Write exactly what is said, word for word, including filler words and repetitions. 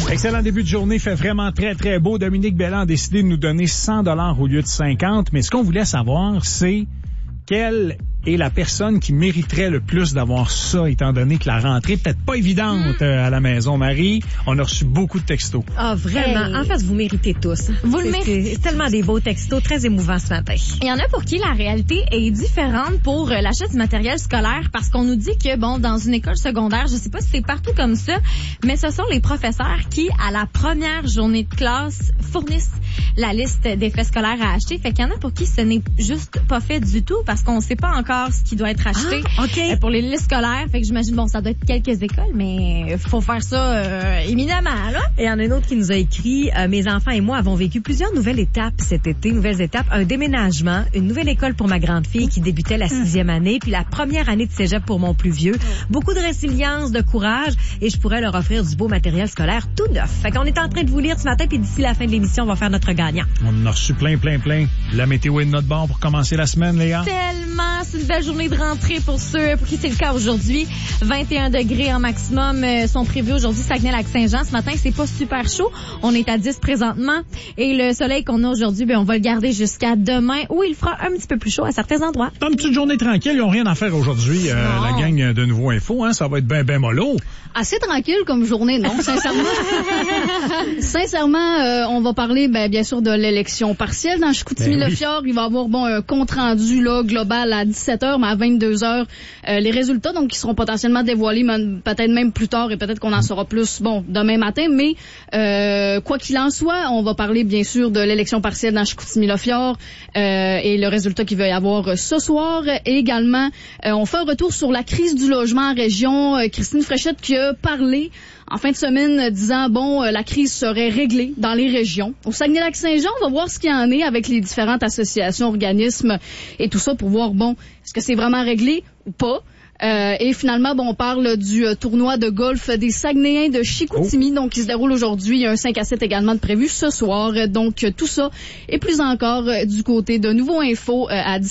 Excellent début de journée, fait vraiment très très beau. Dominique Belland a décidé de nous donner cent dollars au lieu de cinquante, mais ce qu'on voulait savoir, c'est quelle est la personne qui mériterait le plus d'avoir ça, étant donné que la rentrée est peut-être pas évidente euh, à la maison. Marie, on a reçu beaucoup de textos. Ah, vraiment. Hey. En fait, vous méritez tous. Vous le C'est- méritez. C'est tellement des beaux textos, très émouvants ce matin. Il y en a pour qui la réalité est différente pour euh, l'achat du matériel scolaire parce qu'on nous dit que, bon, dans une école secondaire, je sais pas si c'est partout comme ça, mais ce sont les professeurs qui, à la première journée de classe, fournissent la liste des faits scolaires à acheter. Fait qu'il y en a pour qui ce n'est juste pas fait du tout parce qu'on sait pas encore ce qui doit être acheté Ah, OK. euh, pour les listes scolaires. Fait que j'imagine, bon, ça doit être quelques écoles, mais faut faire ça euh, éminemment, là. Et il y en a un autre qui nous a écrit euh, « Mes enfants et moi avons vécu plusieurs nouvelles étapes cet été. Nouvelles étapes, un déménagement, une nouvelle école pour ma grande fille qui débutait la sixième année, puis la première année de cégep pour mon plus vieux. Beaucoup de résilience, de courage, et je pourrais leur offrir du beau matériel scolaire tout neuf. » Fait qu'on est en train de vous lire ce matin, puis d'ici la fin de l'émission, on va faire notre gagnant. On en a reçu plein, plein, plein. La météo est de notre bord pour commencer la semaine, Léa. Tellement, c'est une belle journée de rentrée pour ceux pour qui c'est le cas aujourd'hui. vingt et un degrés en maximum euh, sont prévus aujourd'hui, Saguenay-Lac-Saint-Jean. Ce matin, c'est pas super chaud. On est à dix présentement. Et le soleil qu'on a aujourd'hui, ben, on va le garder jusqu'à demain où il fera un petit peu plus chaud à certains endroits. Dans une petite journée tranquille, ils n'ont rien à faire aujourd'hui, euh, Non. la gang de Nouveau Info, hein, ça va être ben ben mollo. Assez tranquille comme journée, non, sincèrement. sincèrement, euh, on va parler, ben, bien sûr, de l'élection partielle dans Chicoutimi-Le-Fjord. Il va y avoir, bon, un compte rendu, là, global à dix-sept heures, mais à vingt-deux heures, euh, les résultats, donc, qui seront potentiellement dévoilés, même- peut-être même plus tard, et peut-être qu'on en saura plus, bon, demain matin, mais, euh, quoi qu'il en soit, on va parler, bien sûr, de l'élection partielle dans Chicoutimi-Le-Fjord, euh, et le résultat qu'il va y avoir euh, ce soir. Et également, euh, on fait un retour sur la crise du logement en région. Euh, Christine Fréchette qui a parlé en fin de semaine euh, disant, bon, euh, la crise serait réglée dans les régions. Au Saguenay-Lac-Saint-Jean, on va voir ce qu'il y en est avec les différentes associations, organismes et tout ça pour voir, bon, est-ce que c'est vraiment réglé ou pas? Euh, et finalement, bon, on parle du euh, tournoi de golf des Saguenayens de Chicoutimi, donc qui se déroule aujourd'hui. Il y a un cinq à sept également de prévu ce soir. Euh, Donc, euh, tout ça et plus encore euh, du côté de Nouveau Info euh, à